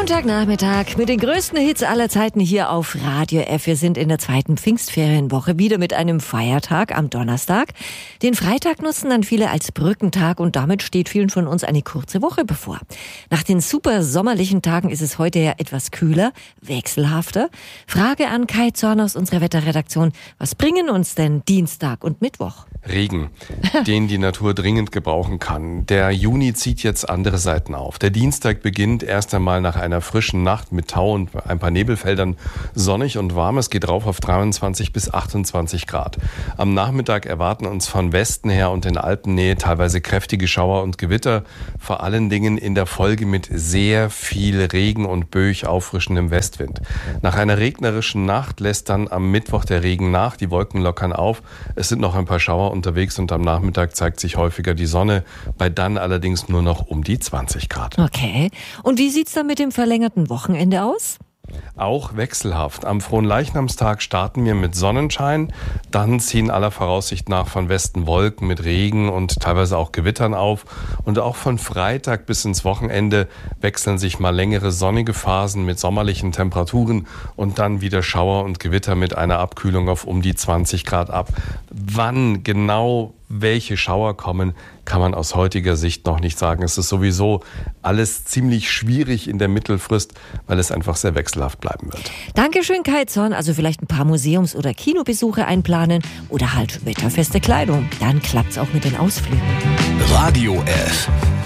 Montagnachmittag mit den größten Hits aller Zeiten hier auf Radio F. Wir sind in der zweiten Pfingstferienwoche, wieder mit einem Feiertag am Donnerstag. Den Freitag nutzen dann viele als Brückentag und damit steht vielen von uns eine kurze Woche bevor. Nach den super sommerlichen Tagen ist es heute ja etwas kühler, wechselhafter. Frage an Kai Zorn aus unserer Wetterredaktion. Was bringen uns denn Dienstag und Mittwoch? Regen, den die Natur dringend gebrauchen kann. Der Juni zieht jetzt andere Seiten auf. Der Dienstag beginnt erst einmal nach einer frischen Nacht mit Tau und ein paar Nebelfeldern sonnig und warm. Es geht rauf auf 23 bis 28 Grad. Am Nachmittag erwarten uns von Westen her und in Alpennähe teilweise kräftige Schauer und Gewitter. Vor allen Dingen in der Folge mit sehr viel Regen und böig auffrischendem Westwind. Nach einer regnerischen Nacht lässt dann am Mittwoch der Regen nach. Die Wolken lockern auf. Es sind noch ein paar Schauer unterwegs und am Nachmittag zeigt sich häufiger die Sonne, bei dann allerdings nur noch um die 20 Grad. Okay. Und wie sieht's dann mit dem verlängerten Wochenende aus? Auch wechselhaft. Am Fronleichnamstag starten wir mit Sonnenschein, dann ziehen aller Voraussicht nach von Westen Wolken mit Regen und teilweise auch Gewittern auf. Und auch von Freitag bis ins Wochenende wechseln sich mal längere sonnige Phasen mit sommerlichen Temperaturen und dann wieder Schauer und Gewitter mit einer Abkühlung auf um die 20 Grad ab. Wann genau welche Schauer kommen, kann man aus heutiger Sicht noch nicht sagen. Es ist sowieso alles ziemlich schwierig in der Mittelfrist, weil es einfach sehr wechselhaft bleiben wird. Dankeschön, Kai Zorn. Also vielleicht ein paar Museums- oder Kinobesuche einplanen oder halt wetterfeste Kleidung. Dann klappt's auch mit den Ausflügen. Radio F.